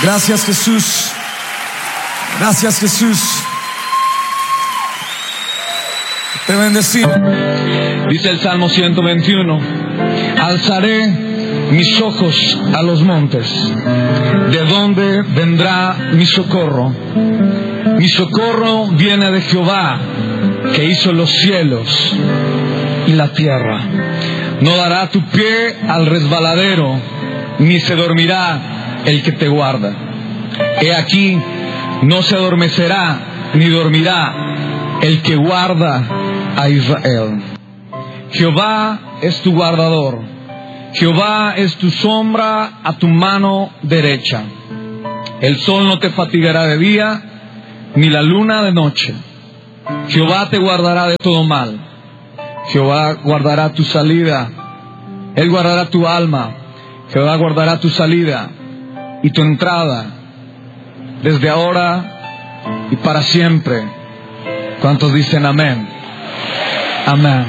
Gracias, Jesús. Gracias, Jesús. Te bendecimos. Dice el Salmo 121: alzaré mis ojos a los montes. ¿De dónde vendrá mi socorro? Mi socorro viene de Jehová, que hizo los cielos y la tierra. No dará tu pie al resbaladero, ni se dormirá el que te guarda. He aquí, no se adormecerá ni dormirá el que guarda a Israel. Jehová es tu guardador. Jehová es tu sombra a tu mano derecha. El sol no te fatigará de día, ni la luna de noche. Jehová te guardará de todo mal. Jehová guardará tu salida. Él guardará tu alma. Jehová guardará tu salida y tu entrada, desde ahora y para siempre. ¿Cuántos dicen amén? Amén.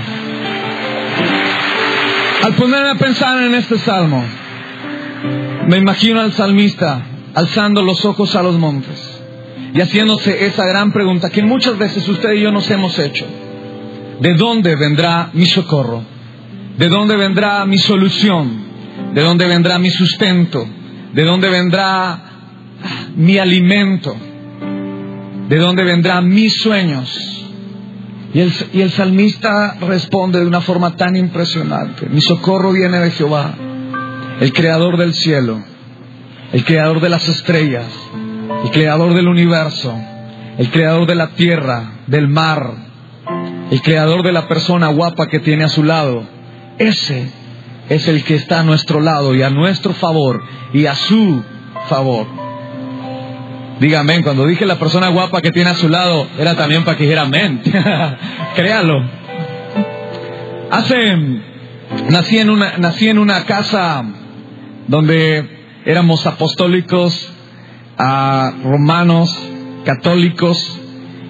Al ponerme a pensar en este salmo, me imagino al salmista alzando los ojos a los montes y haciéndose esa gran pregunta que muchas veces usted y yo nos hemos hecho: ¿de dónde vendrá mi socorro? ¿De dónde vendrá mi solución? ¿De dónde vendrá mi sustento? ¿De dónde vendrá mi alimento? ¿De dónde vendrán mis sueños? Y el salmista responde de una forma tan impresionante: mi socorro viene de Jehová, el creador del cielo, el creador de las estrellas, el creador del universo, el creador de la tierra, del mar, el creador de la persona guapa que tiene a su lado. Ese es el que está a nuestro lado y a nuestro favor y a su favor. Diga amén. Cuando dije la persona guapa que tiene a su lado, era también para que dijera amén. Créalo. Nací en una casa donde éramos apostólicos, romanos, católicos,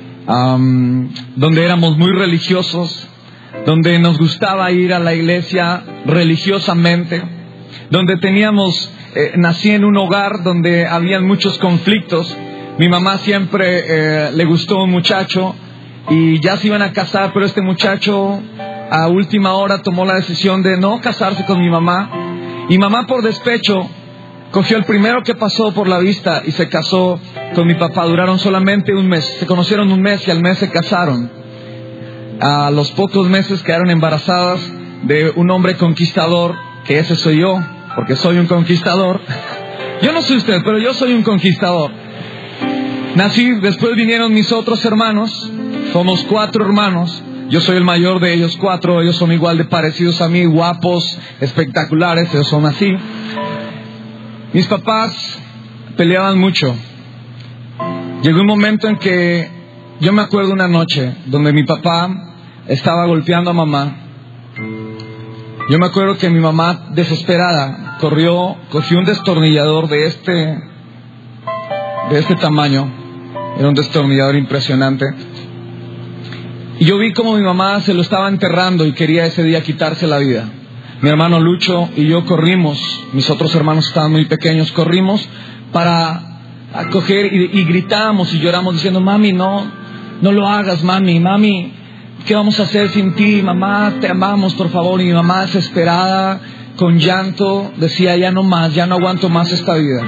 donde éramos muy religiosos, donde nos gustaba ir a la iglesia religiosamente, donde nací en un hogar donde habían muchos conflictos. Mi mamá siempre le gustó un muchacho y ya se iban a casar, pero este muchacho a última hora tomó la decisión de no casarse con mi mamá. Y mamá, por despecho, cogió el primero que pasó por la vista y se casó con mi papá. Duraron solamente un mes, se conocieron un mes y al mes se casaron. A los pocos meses quedaron embarazadas de un hombre conquistador, que ese soy yo, porque soy un conquistador. Yo no soy usted, pero yo soy un conquistador. Nací, después vinieron mis otros hermanos. Somos 4 hermanos. Yo soy el mayor de ellos 4. Ellos son igual de parecidos a mí, guapos, espectaculares. Ellos son así. Mis papás peleaban mucho. Llegó un momento en que yo me acuerdo una noche donde mi papá estaba golpeando a mamá. Yo me acuerdo que mi mamá, desesperada, cogió un destornillador de este tamaño. Era un destornillador impresionante. Y yo vi como mi mamá se lo estaba enterrando y quería ese día quitarse la vida. Mi hermano Lucho y yo corrimos, mis otros hermanos estaban muy pequeños, corrimos para coger y gritamos y lloramos diciendo: mami, no lo hagas, mami, ¿qué vamos a hacer sin ti? Mamá, te amamos, por favor. Y mi mamá, desesperada, con llanto, decía: ya no más, ya no aguanto más esta vida.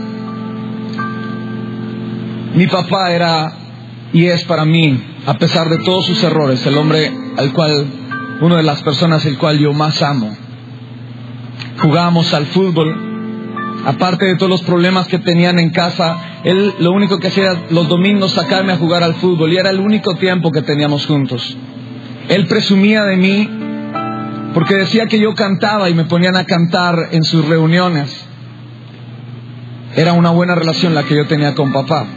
Mi papá era y es para mí, a pesar de todos sus errores, el hombre una de las personas el cual yo más amo. Jugábamos al fútbol. Aparte de todos los problemas que tenían en casa, él lo único que hacía era los domingos sacarme a jugar al fútbol, y era el único tiempo que teníamos juntos. Él presumía de mí porque decía que yo cantaba y me ponían a cantar en sus reuniones. Era una buena relación la que yo tenía con papá.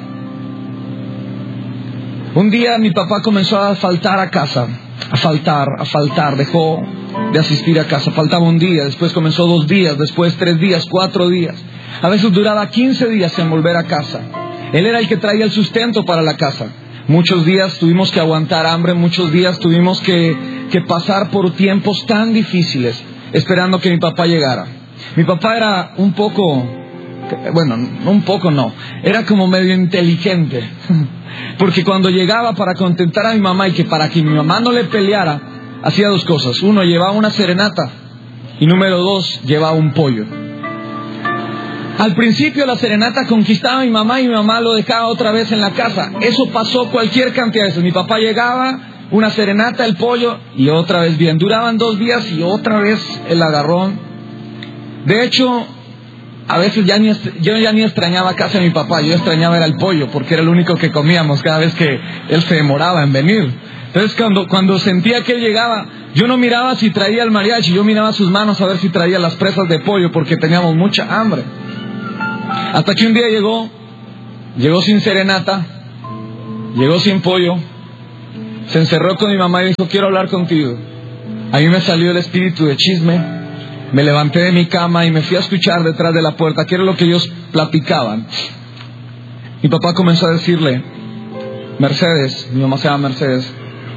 Un día mi papá comenzó a faltar a casa, a faltar, dejó de asistir a casa. Faltaba un día, después comenzó 2 días, después 3 días, 4 días. A veces duraba 15 días en volver a casa. Él era el que traía el sustento para la casa. Muchos días tuvimos que aguantar hambre, muchos días tuvimos que pasar por tiempos tan difíciles esperando que mi papá llegara. Mi papá era un poco Bueno, un poco no, era como medio inteligente. Porque cuando llegaba para contentar a mi mamá y que para que mi mamá no le peleara, hacía dos cosas. Uno, llevaba una serenata. Y número dos, llevaba un pollo. Al principio la serenata conquistaba a mi mamá y mi mamá lo dejaba otra vez en la casa. Eso pasó cualquier cantidad de veces. Mi papá llegaba, una serenata, el pollo y otra vez bien. Duraban 2 días y otra vez el agarrón. De hecho, a veces yo ya ni extrañaba casi a mi papá. Yo extrañaba era el pollo porque era el único que comíamos cada vez que él se demoraba en venir. Entonces cuando sentía que él llegaba, yo no miraba si traía el mariachi, yo miraba sus manos a ver si traía las presas de pollo porque teníamos mucha hambre. Hasta que un día llegó sin serenata, llegó sin pollo, se encerró con mi mamá y dijo, quiero hablar contigo. A mí me salió el espíritu de chisme, me levanté de mi cama y me fui a escuchar detrás de la puerta qué era lo que ellos platicaban. Mi papá comenzó a decirle, Mercedes, mi mamá se llama Mercedes,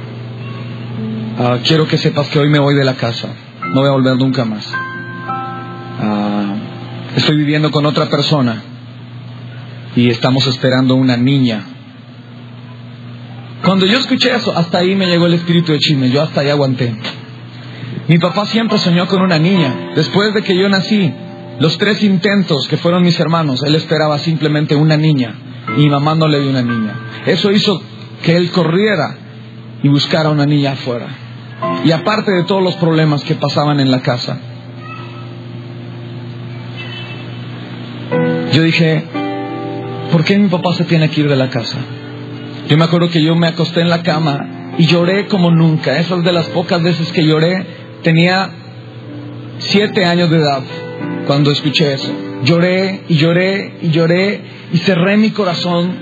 quiero que sepas que hoy me voy de la casa, no voy a volver nunca más. Estoy viviendo con otra persona y estamos esperando una niña. Cuando yo escuché eso, hasta ahí me llegó el espíritu de chisme, yo hasta ahí aguanté. Mi papá siempre soñó con una niña. Después de que yo nací, los 3 intentos que fueron mis hermanos, él esperaba simplemente una niña y mi mamá no le dio una niña. Eso hizo que él corriera y buscara una niña afuera. Y aparte de todos los problemas que pasaban en la casa, yo dije, ¿por qué mi papá se tiene que ir de la casa? Yo me acuerdo que yo me acosté en la cama y lloré como nunca. Esas de las pocas veces que lloré, tenía 7 años de edad cuando escuché eso. Lloré y lloré y lloré y cerré mi corazón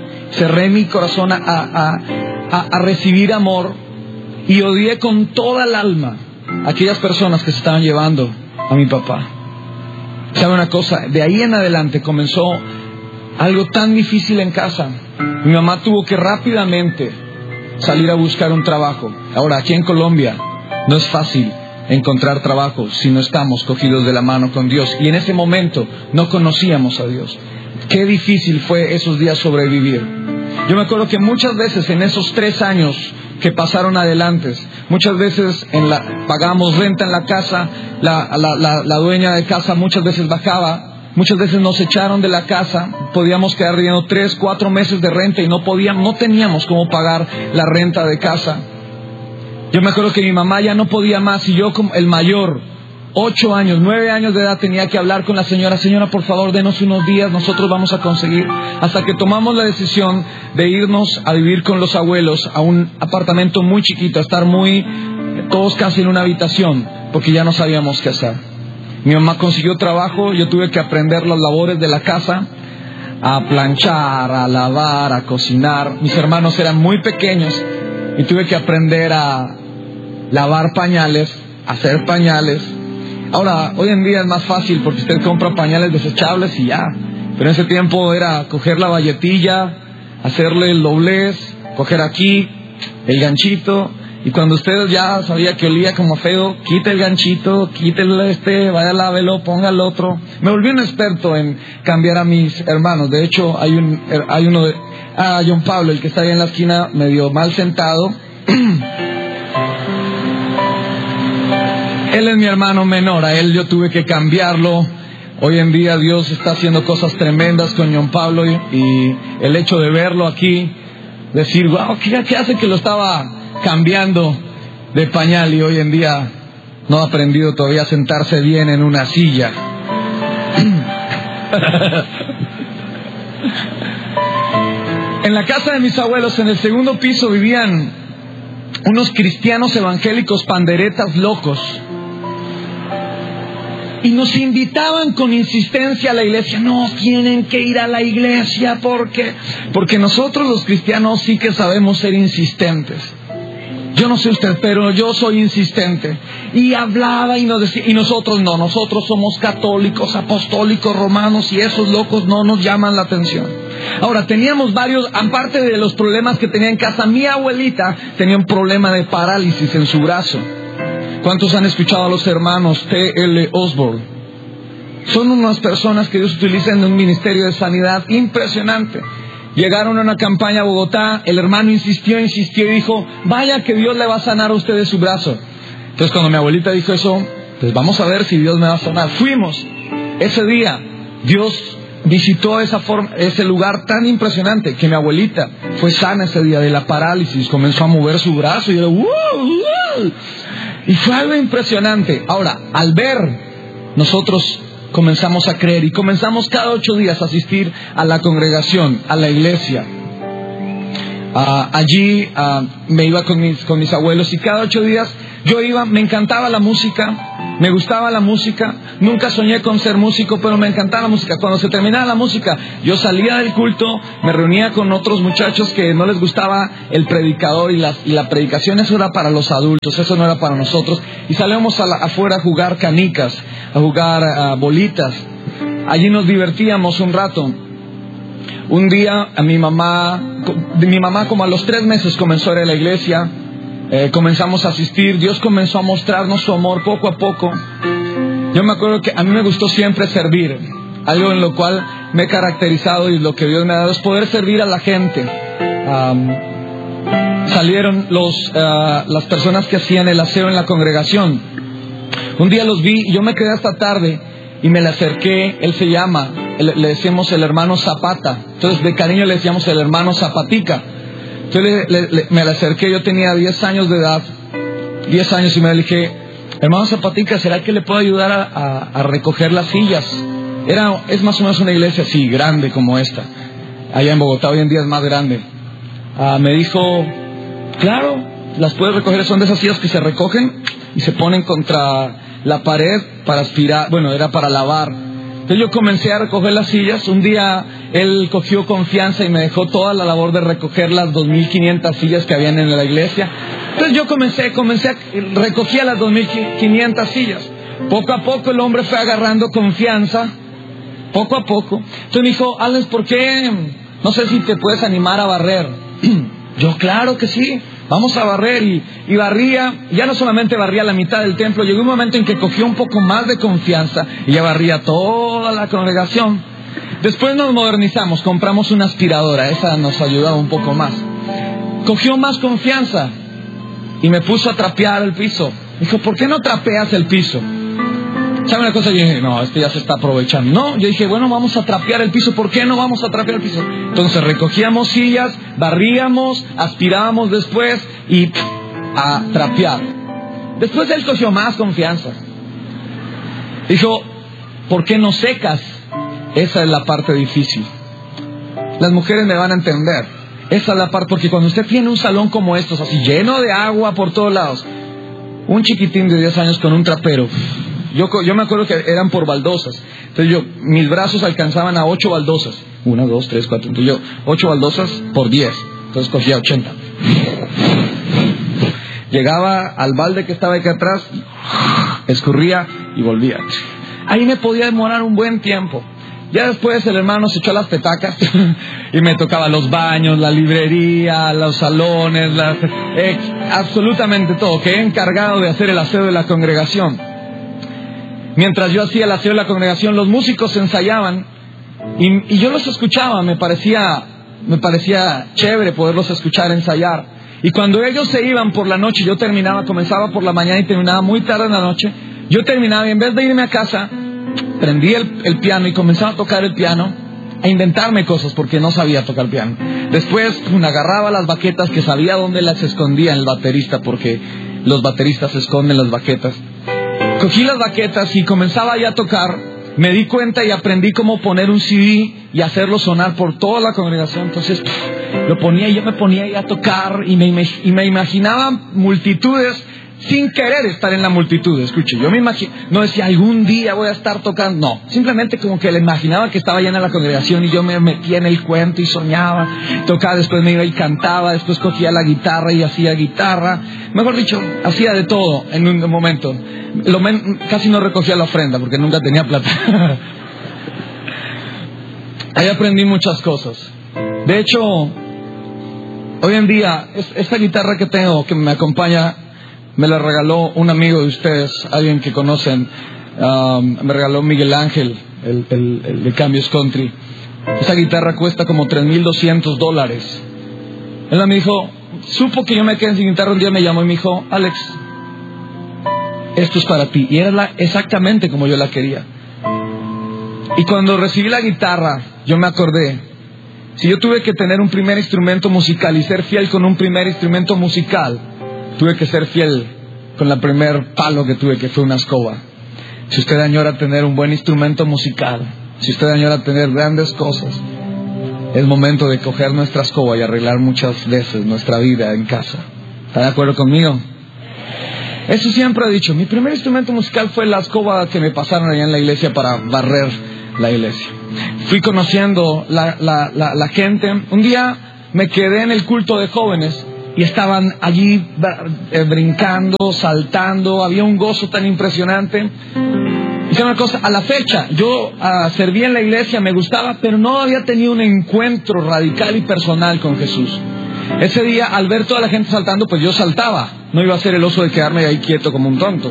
a recibir amor y odié con toda el alma a aquellas personas que se estaban llevando a mi papá. ¿Sabe una cosa? De ahí en adelante comenzó algo tan difícil en casa. Mi mamá tuvo que rápidamente salir a buscar un trabajo. Ahora, aquí en Colombia no es fácil encontrar trabajo si no estamos cogidos de la mano con Dios. Y en ese momento no conocíamos a Dios. Qué difícil fue esos días sobrevivir. Yo me acuerdo que muchas veces en esos 3 años que pasaron adelante, muchas veces pagamos renta en la casa, la dueña de casa muchas veces bajaba, muchas veces nos echaron de la casa, podíamos quedar debiendo 3, 4 meses de renta y no teníamos cómo pagar la renta de casa. Yo me acuerdo que mi mamá ya no podía más y yo como el mayor, 8 años, 9 años de edad, tenía que hablar con la señora, por favor, denos unos días, nosotros vamos a conseguir, hasta que tomamos la decisión de irnos a vivir con los abuelos a un apartamento muy chiquito, a estar todos casi en una habitación, porque ya no sabíamos qué hacer. Mi mamá consiguió trabajo, yo tuve que aprender las labores de la casa, a planchar, a lavar, a cocinar. Mis hermanos eran muy pequeños y tuve que aprender a lavar pañales, hacer pañales. Ahora, hoy en día es más fácil porque usted compra pañales desechables y ya. Pero en ese tiempo era coger la bayetilla, hacerle el doblez, coger aquí el ganchito. Y cuando usted ya sabía que olía como feo, quite el ganchito, quítele vaya lávelo, ponga el otro. Me volví un experto en cambiar a mis hermanos. De hecho, hay uno de John Pablo, el que está ahí en la esquina, medio mal sentado. Él es mi hermano menor, a él yo tuve que cambiarlo. Hoy en día Dios está haciendo cosas tremendas con John Pablo y el hecho de verlo aquí, decir, wow, ¿qué hace que lo estaba cambiando de pañal? Y hoy en día no ha aprendido todavía a sentarse bien en una silla. En la casa de mis abuelos, en el segundo piso, vivían unos cristianos evangélicos panderetas locos. Y nos invitaban con insistencia a la iglesia. No, tienen que ir a la iglesia porque nosotros los cristianos sí que sabemos ser insistentes. Yo no sé usted, pero yo soy insistente. Y hablaba y nos decía, y nosotros no, nosotros somos católicos, apostólicos, romanos, y esos locos no nos llaman la atención. Ahora, teníamos varios, aparte de los problemas que tenía en casa, mi abuelita tenía un problema de parálisis en su brazo. ¿Cuántos han escuchado a los hermanos T.L. Osborne? Son unas personas que Dios utiliza en un ministerio de sanidad impresionante. Llegaron a una campaña a Bogotá, el hermano insistió y dijo, vaya que Dios le va a sanar a usted de su brazo. Entonces cuando mi abuelita dijo eso, pues vamos a ver si Dios me va a sanar. Fuimos. Ese día Dios visitó ese lugar tan impresionante que mi abuelita fue sana ese día de la parálisis, comenzó a mover su brazo y yo, y fue algo impresionante. Ahora, al ver, nosotros comenzamos a creer y comenzamos cada 8 días a asistir a la congregación, a la iglesia. Allí me iba con mis abuelos y cada 8 días yo iba, me encantaba la música, me gustaba la música, nunca soñé con ser músico, pero me encantaba la música. Cuando se terminaba la música, yo salía del culto, me reunía con otros muchachos que no les gustaba el predicador y la predicación, eso era para los adultos, eso no era para nosotros, y salíamos afuera a jugar canicas, a jugar bolitas. Allí nos divertíamos un rato. Un día mi mamá como a los 3 meses comenzó a ir a la iglesia, comenzamos a asistir, Dios comenzó a mostrarnos su amor poco a poco. Yo me acuerdo que a mí me gustó siempre servir, algo en lo cual me he caracterizado y lo que Dios me ha dado es poder servir a la gente. Salieron las personas que hacían el aseo en la congregación. Un día los vi y yo me quedé hasta tarde y me le acerqué. Él se llama, le decíamos el hermano Zapata, entonces de cariño le decíamos el hermano Zapatica. Entonces me le acerqué, yo tenía 10 años de edad, 10 años, y me le dije, hermano Zapatica, ¿será que le puedo ayudar a recoger las sillas? Es más o menos una iglesia así, grande como esta. Allá en Bogotá hoy en día es más grande. Me dijo, claro, las puedes recoger, son de esas sillas que se recogen y se ponen contra la pared para aspirar, bueno, era para lavar. Entonces yo comencé a recoger las sillas. Un día él cogió confianza y me dejó toda la labor de recoger las 2.500 sillas que habían en la iglesia. Entonces yo comencé recogía las 2.500 sillas. Poco a poco el hombre fue agarrando confianza, poco a poco. Entonces me dijo, Alex, ¿por qué? No sé si te puedes animar a barrer. Yo, claro que sí, vamos a barrer. Y barría, ya no solamente barría la mitad del templo, llegó un momento en que cogió un poco más de confianza y ya barría toda la congregación. Después nos modernizamos, compramos una aspiradora, esa nos ayudaba un poco más. Cogió más confianza y me puso a trapear el piso. Dijo, ¿por qué no trapeas el piso? ¿Sabe una cosa? Yo dije, no, ya se está aprovechando. No, yo dije, bueno, vamos a trapear el piso. ¿Por qué no vamos a trapear el piso? Entonces recogíamos sillas, barríamos, aspirábamos después y a trapear. Después él cogió más confianza. Dijo, ¿por qué no secas? Esa es la parte difícil. Las mujeres me van a entender. Esa es la parte, porque cuando usted tiene un salón como estos, así lleno de agua por todos lados, un chiquitín de 10 años con un trapero, yo me acuerdo que eran por baldosas. Entonces mis brazos alcanzaban a 8 baldosas. 1, 2, 3, 4. Entonces 8 baldosas por 10. Entonces cogía 80. Llegaba al balde que estaba aquí atrás, escurría y volvía. Ahí me podía demorar un buen tiempo. Ya después el hermano se echó las petacas y me tocaba los baños, la librería, los salones, absolutamente todo. Quedé encargado de hacer el aseo de la congregación. Mientras yo hacía el aseo de la congregación, los músicos ensayaban y yo los escuchaba. Me parecía chévere poderlos escuchar ensayar. Y cuando ellos se iban por la noche, yo comenzaba por la mañana y terminaba muy tarde en la noche. Yo terminaba y en vez de irme a casa, prendí el piano y comenzaba a tocar el piano, a inventarme cosas porque no sabía tocar piano. Después agarraba las baquetas, que sabía dónde las escondía el baterista, porque los bateristas esconden las baquetas. Cogí las baquetas y comenzaba ya a tocar. Me di cuenta y aprendí cómo poner un CD y hacerlo sonar por toda la congregación. Entonces lo ponía y yo me ponía ahí a tocar y me imaginaba multitudes sin querer estar en la multitud. Escuche, yo no decía algún día voy a estar tocando, no, simplemente como que le imaginaba que estaba llena la congregación y yo me metía en el cuento y soñaba, tocaba, después me iba y cantaba, después cogía la guitarra y hacía guitarra, mejor dicho, hacía de todo en un momento. Casi no recogía la ofrenda porque nunca tenía plata. Ahí aprendí muchas cosas. De hecho, hoy en día esta guitarra que tengo, que me acompaña, me la regaló un amigo de ustedes, alguien que conocen, me regaló Miguel Ángel, el de Cambios Country. Esa guitarra cuesta como $3,200. Él me dijo, supo que yo me quedé sin guitarra, un día me llamó y me dijo, Alex, esto es para ti. Y era exactamente como yo la quería. Y cuando recibí la guitarra, yo me acordé, si yo tuve que tener un primer instrumento musical y ser fiel con un primer instrumento musical, tuve que ser fiel con la primer palo que tuve, que fue una escoba. Si usted añora tener un buen instrumento musical, si usted añora tener grandes cosas, es momento de coger nuestra escoba y arreglar muchas veces nuestra vida en casa. ¿Está de acuerdo conmigo? Eso siempre he dicho. Mi primer instrumento musical fue la escoba que me pasaron allá en la iglesia para barrer la iglesia. Fui conociendo la gente. Un día me quedé en el culto de jóvenes y estaban allí brincando, saltando. Había un gozo tan impresionante. Y una cosa, a la fecha, yo servía en la iglesia, me gustaba, pero no había tenido un encuentro radical y personal con Jesús. Ese día, al ver toda la gente saltando, pues yo saltaba. No iba a ser el oso de quedarme ahí quieto como un tonto.